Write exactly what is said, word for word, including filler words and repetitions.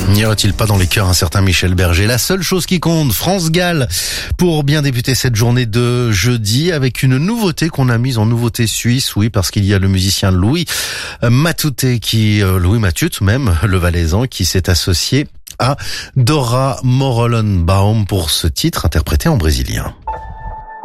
N'y aurait-il pas dans les cœurs un certain Michel Berger? La seule chose qui compte, France-Galles, pour bien débuter cette journée de jeudi avec une nouveauté qu'on a mise en nouveauté suisse, oui, parce qu'il y a le musicien Louis Matute qui, euh, Louis Matute même, le Valaisan, qui s'est associé à Dora Morollenbaum pour ce titre interprété en brésilien.